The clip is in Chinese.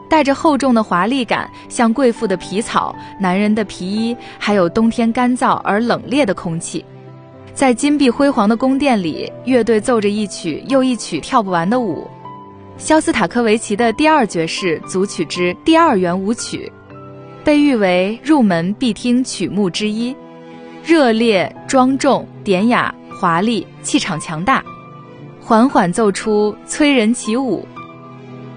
带着厚重的华丽感，像贵妇的皮草、男人的皮衣，还有冬天干燥而冷冽的空气。在金碧辉煌的宫殿里，乐队奏着一曲又一曲跳不完的舞。肖斯塔科维奇的第二爵士组曲之第二圆舞曲，被誉为入门必听曲目之一，热烈、庄重、典雅、华丽，气场强大，缓缓奏出催人起舞，